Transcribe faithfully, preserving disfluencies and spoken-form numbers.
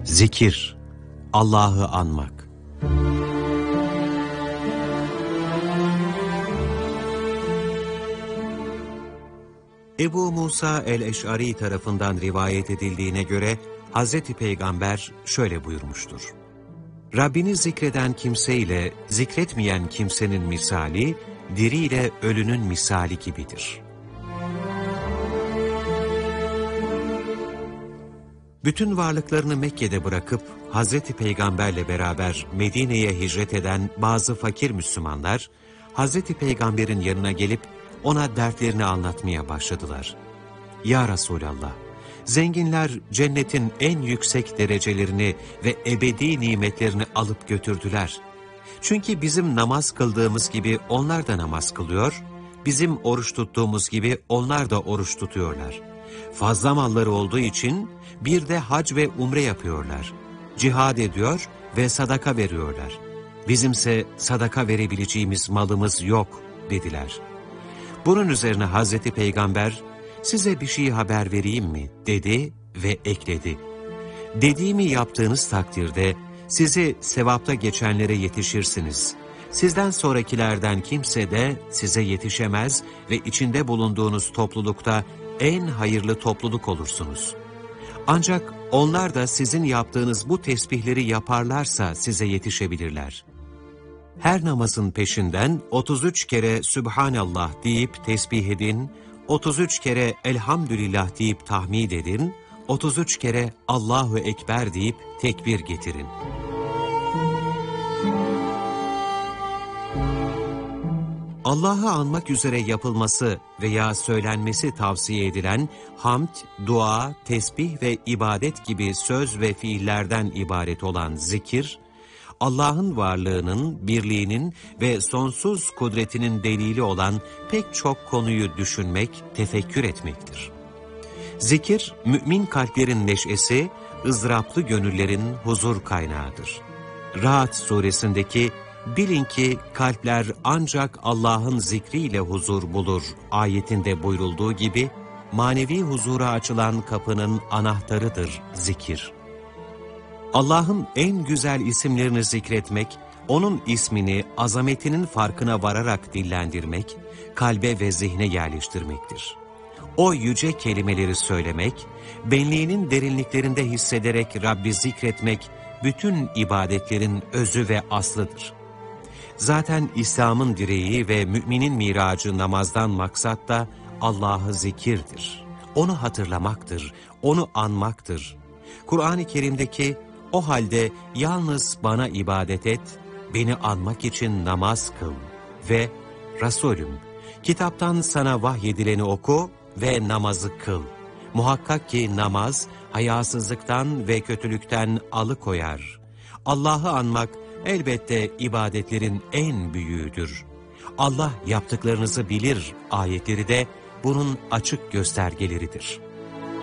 Zikir, Allah'ı anmak. Ebu Musa el-Eş'ari tarafından rivayet edildiğine göre Hazreti Peygamber şöyle buyurmuştur: Rabbini zikreden kimseyle zikretmeyen kimsenin misali, diriyle ölünün misali gibidir. Bütün varlıklarını Mekke'de bırakıp Hazreti Peygamberle beraber Medine'ye hicret eden bazı fakir Müslümanlar, Hazreti Peygamber'in yanına gelip ona dertlerini anlatmaya başladılar. Ya Resulallah, zenginler cennetin en yüksek derecelerini ve ebedi nimetlerini alıp götürdüler. Çünkü bizim namaz kıldığımız gibi onlar da namaz kılıyor, bizim oruç tuttuğumuz gibi onlar da oruç tutuyorlar. Fazla malları olduğu için bir de hac ve umre yapıyorlar. Cihad ediyor ve sadaka veriyorlar. Bizimse sadaka verebileceğimiz malımız yok dediler. Bunun üzerine Hazreti Peygamber, size bir şey haber vereyim mi dedi ve ekledi. Dediğimi yaptığınız takdirde sizi sevapta geçenlere yetişirsiniz. Sizden sonrakilerden kimse de size yetişemez ve içinde bulunduğunuz toplulukta en hayırlı topluluk olursunuz. Ancak onlar da sizin yaptığınız bu tesbihleri yaparlarsa size yetişebilirler. Her namazın peşinden otuz üç kere Sübhanallah deyip tesbih edin, otuz üç kere Elhamdülillah deyip tahmid edin, otuz üç kere Allahu Ekber deyip tekbir getirin. Allah'ı anmak üzere yapılması veya söylenmesi tavsiye edilen hamd, dua, tesbih ve ibadet gibi söz ve fiillerden ibaret olan zikir, Allah'ın varlığının, birliğinin ve sonsuz kudretinin delili olan pek çok konuyu düşünmek, tefekkür etmektir. Zikir, mümin kalplerin neşesi, ızdıraplı gönüllerin huzur kaynağıdır. Ra'd suresindeki "Bilin ki kalpler ancak Allah'ın zikriyle huzur bulur" ayetinde buyurulduğu gibi, manevi huzura açılan kapının anahtarıdır zikir. Allah'ın en güzel isimlerini zikretmek, onun ismini, azametinin farkına vararak dillendirmek, kalbe ve zihne yerleştirmektir. O yüce kelimeleri söylemek, benliğinin derinliklerinde hissederek Rabbi zikretmek, bütün ibadetlerin özü ve aslıdır. Zaten İslam'ın direği ve müminin miracı namazdan maksat da Allah'ı zikirdir. Onu hatırlamaktır, onu anmaktır. Kur'an-ı Kerim'deki "O halde yalnız bana ibadet et, beni anmak için namaz kıl" ve "Resulüm, kitaptan sana vahyedileni oku ve namazı kıl. Muhakkak ki namaz hayasızlıktan ve kötülükten alıkoyar. Allah'ı anmak elbette ibadetlerin en büyüğüdür. Allah yaptıklarınızı bilir" ayetleri de bunun açık göstergeleridir.